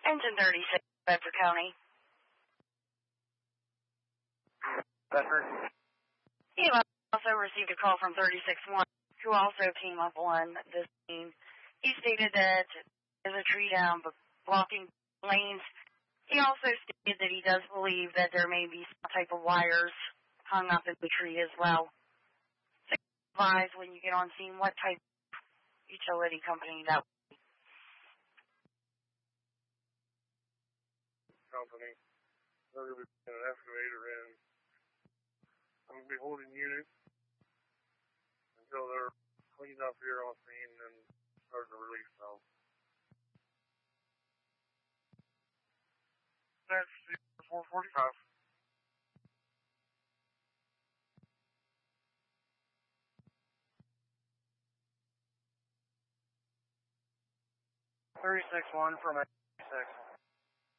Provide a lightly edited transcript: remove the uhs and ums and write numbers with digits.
Engine 36, Bedford County. Bedford. He also received a call from 36-1, who also came up on this scene. He stated that there's a tree down blocking lanes. He also stated that he does believe that there may be some type of wires hung up in the tree as well. So advise when you get on scene what type of utility company that would be. Company. They're going to be putting an excavator in. I'm going to be holding units until they're cleaned up here on scene and starting to release them. That's 445. $36-1 from 86.